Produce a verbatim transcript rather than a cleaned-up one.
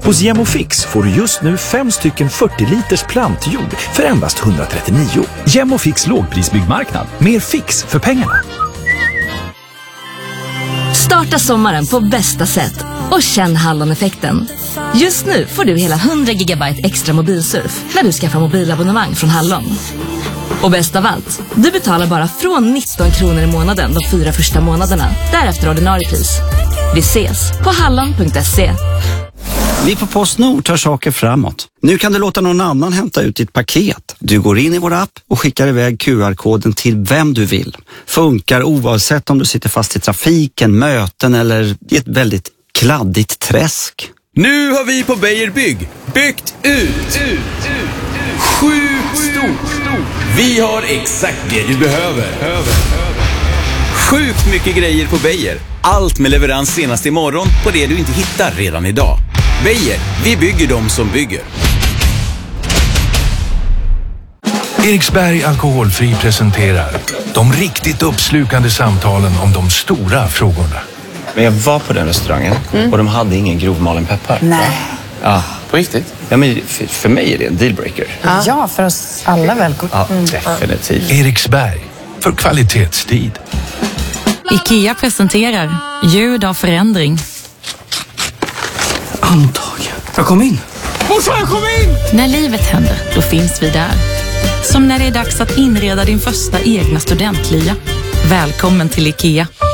Hos Gemofix får du just nu fem stycken fyrtio liters plantjord för endast etthundratrettionio. Gemofix lågprisbyggmarknad. Mer fix för pengarna. Starta sommaren på bästa sätt och känn Hallon-effekten. Just nu får du hela hundra gigabyte extra mobilsurf när du skaffar mobilabonnemang från Hallon. Och bäst av allt, du betalar bara från nitton kronor i månaden de fyra första månaderna. Därefter ordinarie pris. Vi ses på hallon punkt se. Vi på PostNord tar saker framåt. Nu kan du låta någon annan hämta ut ditt paket. Du går in i vår app och skickar iväg Q R-koden till vem du vill. Funkar oavsett om du sitter fast i trafiken, möten eller i ett väldigt kladdigt träsk. Nu har vi på Beijer Bygg byggt ut. Sjukt stort. Vi har exakt det du behöver. Sjukt mycket grejer på Beijer. Allt med leverans senast imorgon på det du inte hittar redan idag. Beijer, vi bygger dem som bygger. Eriksberg Alkoholfri presenterar de riktigt uppslukande samtalen om de stora frågorna. Men jag var på den restaurangen mm. och de hade ingen grovmalen peppar. Nej. Ja, på riktigt? Ja, men för, för mig är det en dealbreaker. Ja, ja för oss alla väl. Ja, definitivt. Eriksberg, för kvalitetstid. IKEA presenterar ljud av förändring. Andtag. Jag kom in. Morsan, kom in! När livet händer, då finns vi där. Som när det är dags att inreda din första egna studentlya. Välkommen till IKEA.